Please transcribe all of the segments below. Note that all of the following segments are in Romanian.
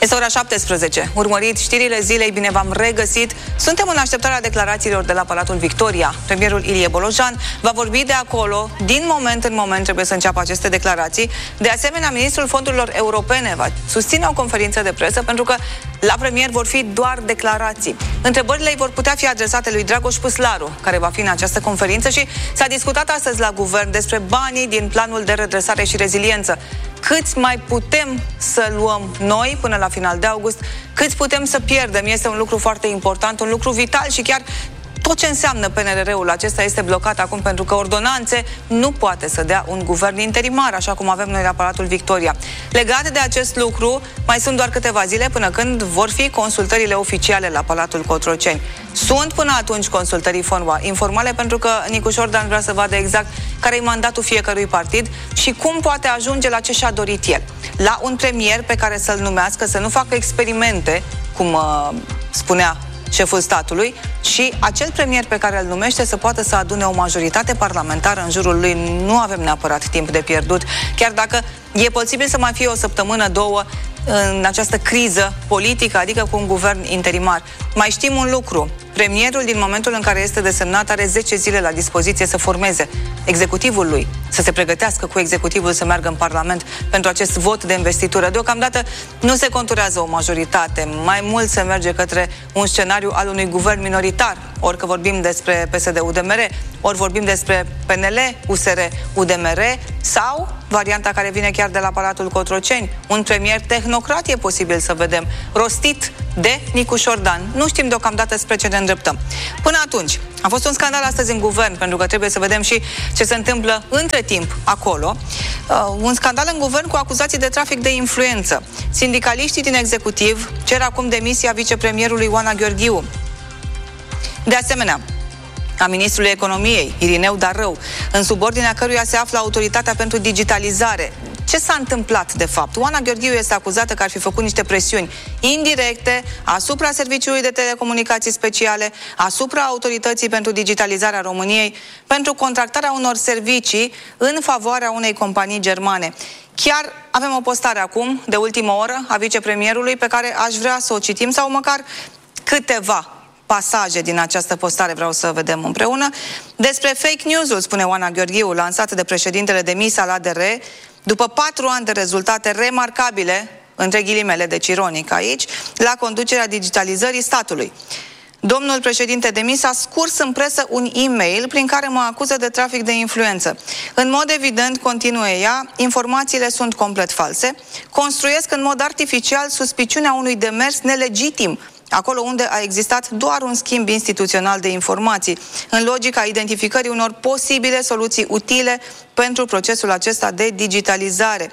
Este ora 17. Urmăriți știrile zilei, bine v-am regăsit. Suntem în așteptarea declarațiilor de la Palatul Victoria. Premierul Ilie Bolojan va vorbi de acolo. Din moment în moment trebuie să înceapă aceste declarații. De asemenea, ministrul fondurilor europene va susține o conferință de presă pentru că la premier vor fi doar declarații. Întrebările îi vor putea fi adresate lui Dragoș Păslaru, care va fi în această conferință, și s-a discutat astăzi la guvern despre banii din planul de redresare și reziliență. Câți mai putem să luăm noi până la final de august, câți putem să pierdem. Este un lucru foarte important, un lucru vital și chiar tot ce înseamnă PNRR-ul acesta este blocat acum pentru că ordonanțe nu poate să dea un guvern interimar, așa cum avem noi la Palatul Victoria. Legat de acest lucru, mai sunt doar câteva zile până când vor fi consultările oficiale la Palatul Cotroceni. Sunt până atunci consultări informale pentru că Nicu Șordan vrea să vadă exact care e mandatul fiecărui partid și cum poate ajunge la ce și-a dorit el. La un premier pe care să-l numească, să nu facă experimente, cum spunea șeful statului, și acel premier pe care îl numește să poată să adune o majoritate parlamentară în jurul lui. Nu avem neapărat timp de pierdut, chiar dacă e posibil să mai fie o săptămână, două în această criză politică, adică cu un guvern interimar. Mai știm un lucru: premierul, din momentul în care este desemnat, are 10 zile la dispoziție să formeze executivul lui, să se pregătească cu executivul să meargă în Parlament pentru acest vot de investitură. Deocamdată nu se conturează o majoritate, mai mult se merge către un scenariu al unui guvern minoritar, ori că vorbim despre PSD-UDMR, ori vorbim despre PNL-USR-UDMR, sau varianta care vine chiar de la Palatul Cotroceni, un premier tehnocrat e posibil să vedem, rostit de Nicu Șordan. Nu știm deocamdată spre ce ne îndreptăm. Până atunci, a fost un scandal astăzi în guvern, pentru că trebuie să vedem și ce se întâmplă între timp acolo. Un scandal în guvern cu acuzații de trafic de influență. Sindicaliștii din executiv cer acum demisia vicepremierului Oana Gheorghiu. De asemenea, a ministrului economiei, Irineu Darău, în subordinea căruia se află Autoritatea pentru Digitalizare. Ce s-a întâmplat, de fapt? Oana Gheorghiu este acuzată că ar fi făcut niște presiuni indirecte asupra Serviciului de Telecomunicații Speciale, asupra Autorității pentru Digitalizarea României, pentru contractarea unor servicii în favoarea unei companii germane. Chiar avem o postare acum, de ultimă oră, a vicepremierului, pe care aș vrea să o citim, sau măcar câteva pasaje din această postare vreau să vedem împreună. Despre fake news-ul, spune Oana Gheorghiu, lansat de președintele demis al ADR, după 4 ani de rezultate remarcabile, între ghilimele, deci ironic aici, la conducerea digitalizării statului. Domnul președinte demis a scurs în presă un e-mail prin care mă acuză de trafic de influență. În mod evident, continuă ea, informațiile sunt complet false, construiesc în mod artificial suspiciunea unui demers nelegitim, acolo unde a existat doar un schimb instituțional de informații, în logica identificării unor posibile soluții utile pentru procesul acesta de digitalizare.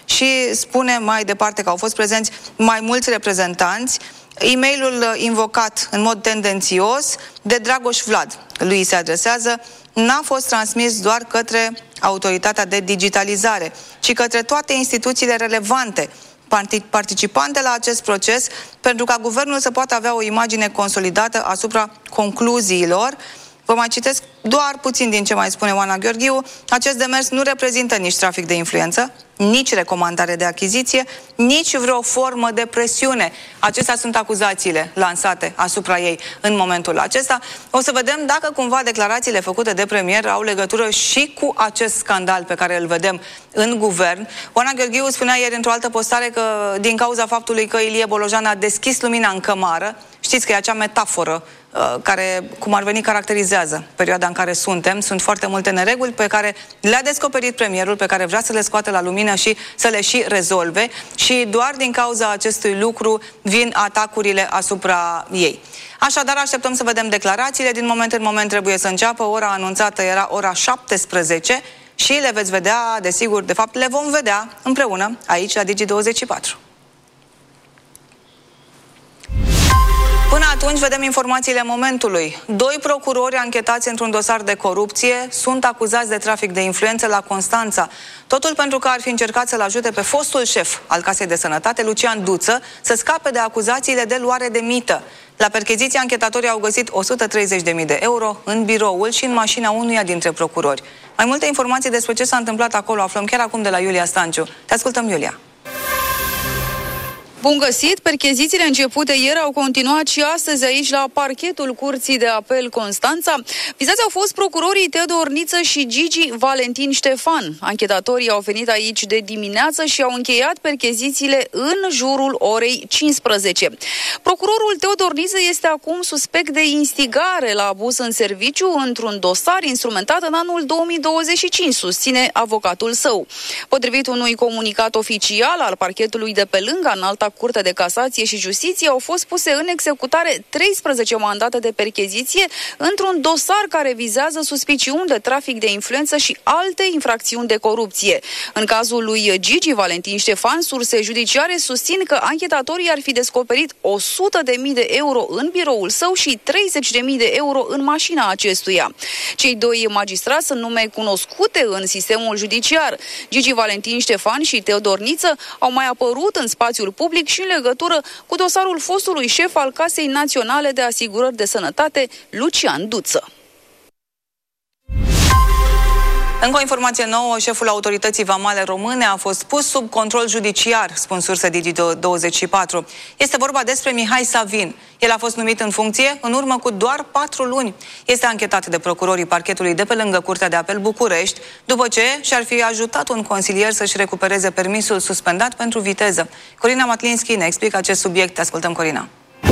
Și spune mai departe că au fost prezenți mai mulți reprezentanți. E-mailul invocat în mod tendențios de Dragoș Vlad, lui se adresează, n-a fost transmis doar către Autoritatea de Digitalizare, ci către toate instituțiile relevante participante la acest proces, pentru ca guvernul să poată avea o imagine consolidată asupra concluziilor. Vă mai citesc doar puțin din ce mai spune Oana Gheorghiu. Acest demers nu reprezintă nici trafic de influență, nici recomandare de achiziție, nici vreo formă de presiune. Acestea sunt acuzațiile lansate asupra ei în momentul acesta. O să vedem dacă cumva declarațiile făcute de premier au legătură și cu acest scandal pe care îl vedem în guvern. Oana Gheorghiu spunea ieri într-o altă postare că din cauza faptului că Ilie Bolojan a deschis lumina în cămară, știți că e acea metaforă care, cum ar veni, caracterizează perioada în care suntem. Sunt foarte multe nereguli pe care le-a descoperit premierul, pe care vrea să le scoate la lumină și să le și rezolve, și doar din cauza acestui lucru vin atacurile asupra ei. Așadar, așteptăm să vedem declarațiile. Din moment în moment trebuie să înceapă. Ora anunțată era ora 17 și le veți vedea, desigur, de fapt le vom vedea împreună aici la Digi24. Până atunci vedem informațiile momentului. 2 procurori anchetați într-un dosar de corupție sunt acuzați de trafic de influență la Constanța. Totul pentru că ar fi încercat să-l ajute pe fostul șef al Casei de Sănătate, Lucian Duță, să scape de acuzațiile de luare de mită. La percheziție, anchetatorii au găsit 130.000 de euro în biroul și în mașina unuia dintre procurori. Mai multe informații despre ce s-a întâmplat acolo aflăm chiar acum de la Iulia Stanciu. Te ascultăm, Iulia. Bun găsit! Perchezițiile începute ieri au continuat și astăzi aici la parchetul Curții de Apel Constanța. Vizați au fost procurorii Teodor Niță și Gigi Valentin Ștefan. Anchetatorii au venit aici de dimineață și au încheiat perchezițiile în jurul orei 15. Procurorul Teodor Niță este acum suspect de instigare la abuz în serviciu într-un dosar instrumentat în anul 2025, susține avocatul său. Potrivit unui comunicat oficial al parchetului de pe lângă Înalta Curte de Casație și Justiție, au fost puse în executare 13 mandate de percheziție într-un dosar care vizează suspiciuni de trafic de influență și alte infracțiuni de corupție. În cazul lui Gigi Valentin Ștefan, surse judiciare susțin că anchetatorii ar fi descoperit 100.000 de euro în biroul său și 30.000 de euro în mașina acestuia. Cei doi magistrați sunt nume cunoscute în sistemul judiciar. Gigi Valentin Ștefan și Teodor Niță au mai apărut în spațiul public și în legătură cu dosarul fostului șef al Casei Naționale de Asigurări de Sănătate, Lucian Duță. Încă o informație nouă, șeful Autorității Vamale Române a fost pus sub control judiciar, spun surse Digi24. Este vorba despre Mihai Savin. El a fost numit în funcție în urmă cu doar 4 luni. Este anchetat de procurorii parchetului de pe lângă Curtea de Apel București, după ce și-ar fi ajutat un consilier să-și recupereze permisul suspendat pentru viteză. Corina Matlinski ne explică acest subiect. Ascultăm, Corina.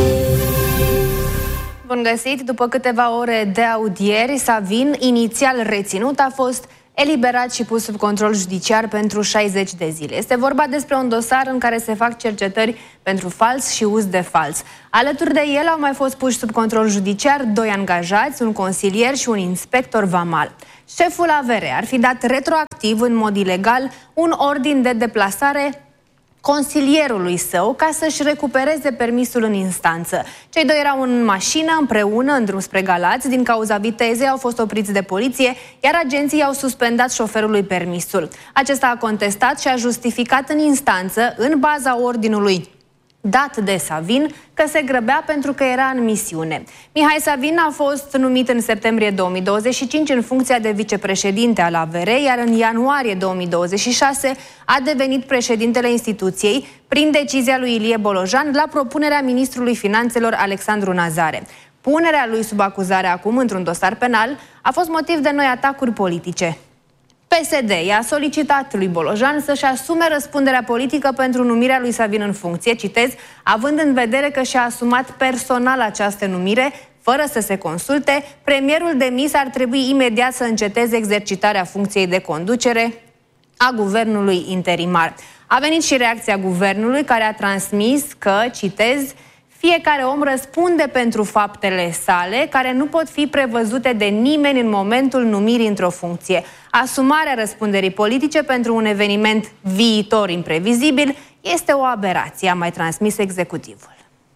Bun găsit! După câteva ore de audieri, Savin, inițial reținut, a fost eliberat și pus sub control judiciar pentru 60 de zile. Este vorba despre un dosar în care se fac cercetări pentru fals și uz de fals. Alături de el au mai fost puși sub control judiciar 2 angajați, un consilier și un inspector vamal. Șeful AVR ar fi dat retroactiv, în mod ilegal, un ordin de deplasare consilierului său ca să-și recupereze permisul în instanță. Cei doi erau în mașină împreună în drum spre Galați. Din cauza vitezei au fost opriți de poliție, iar agenții au suspendat șoferului permisul. Acesta a contestat și a justificat în instanță, în baza ordinului dat de Savin, că se grăbea pentru că era în misiune. Mihai Savin a fost numit în septembrie 2025 în funcția de vicepreședinte al AVR, iar în ianuarie 2026 a devenit președintele instituției prin decizia lui Ilie Bolojan la propunerea ministrului Finanțelor Alexandru Nazare. Punerea lui sub acuzare acum într-un dosar penal a fost motiv de noi atacuri politice. PSD i-a solicitat lui Bolojan să-și asume răspunderea politică pentru numirea lui Savin în funcție, citez, având în vedere că și-a asumat personal această numire, fără să se consulte, premierul demis ar trebui imediat să înceteze exercitarea funcției de conducere a guvernului interimar. A venit și reacția guvernului, care a transmis că, citez, fiecare om răspunde pentru faptele sale, care nu pot fi prevăzute de nimeni în momentul numirii într-o funcție. Asumarea răspunderii politice pentru un eveniment viitor imprevizibil este o aberație, a mai transmis executivul.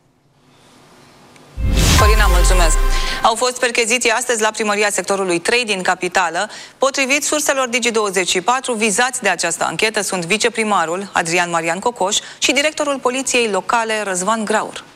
Corina, mulțumesc! Au fost percheziții astăzi la primăria sectorului 3 din capitală. Potrivit surselor Digi24, vizați de această anchetă sunt viceprimarul Adrian Marian Cocoș și directorul poliției locale Răzvan Graur.